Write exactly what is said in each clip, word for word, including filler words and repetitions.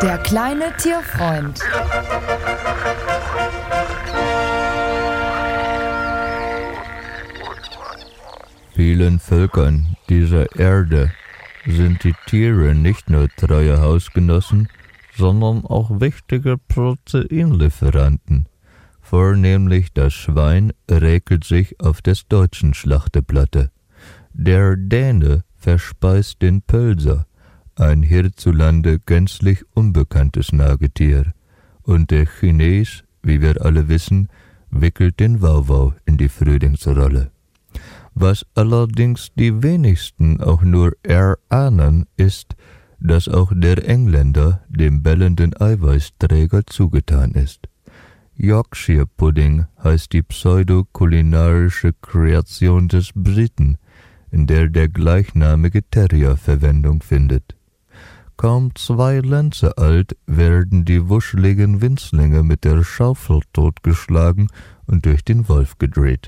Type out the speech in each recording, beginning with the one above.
Der kleine Tierfreund. Vielen Völkern dieser Erde sind die Tiere nicht nur treue Hausgenossen, sondern auch wichtige Proteinlieferanten. Vornehmlich das Schwein räkelt sich auf des Deutschen Schlachteplatte. Der Däne verspeist den Pölser, ein hierzulande gänzlich unbekanntes Nagetier. Und der Chines, wie wir alle wissen, wickelt den Wauwau in die Frühlingsrolle. Was allerdings die wenigsten auch nur erahnen, ist, dass auch der Engländer dem bellenden Eiweißträger zugetan ist. Yorkshire Pudding heißt die pseudokulinarische Kreation des Briten, in der der gleichnamige Terrier Verwendung findet. Kaum zwei Lenze alt werden die wuscheligen Winzlinge mit der Schaufel totgeschlagen und durch den Wolf gedreht.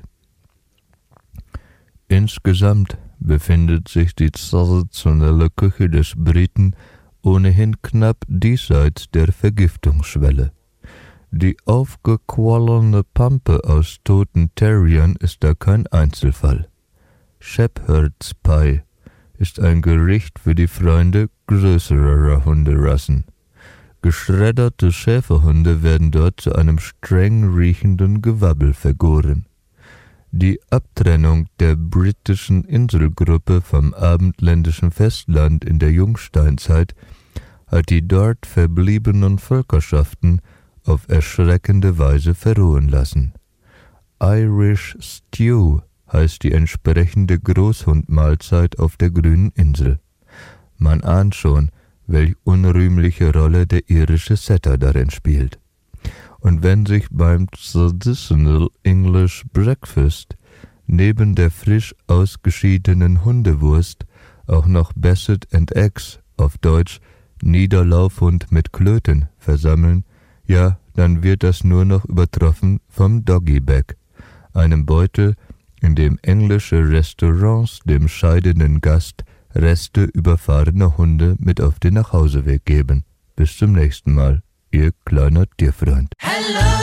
Insgesamt befindet sich die traditionelle Küche des Briten ohnehin knapp diesseits der Vergiftungsschwelle. Die aufgequollene Pampe aus toten Terriern ist da kein Einzelfall. Shepherd's Pie ist ein Gericht für die Freunde größerer Hunderassen. Geschredderte Schäferhunde werden dort zu einem streng riechenden Gewabbel vergoren. Die Abtrennung der britischen Inselgruppe vom abendländischen Festland in der Jungsteinzeit hat die dort verbliebenen Völkerschaften auf erschreckende Weise verrohen lassen. Irish Stew heißt die entsprechende Großhundmahlzeit auf der grünen Insel. Man ahnt schon, welch unrühmliche Rolle der irische Setter darin spielt. Und wenn sich beim Traditional English Breakfast neben der frisch ausgeschiedenen Hundewurst auch noch Basset and Eggs, auf Deutsch Niederlaufhund mit Klöten, versammeln, ja, dann wird das nur noch übertroffen vom Doggy-Bag, einem Beutel, in dem englische Restaurants dem scheidenden Gast Reste überfahrener Hunde mit auf den Nachhauseweg geben. Bis zum nächsten Mal, Ihr kleiner Tierfreund. Hello.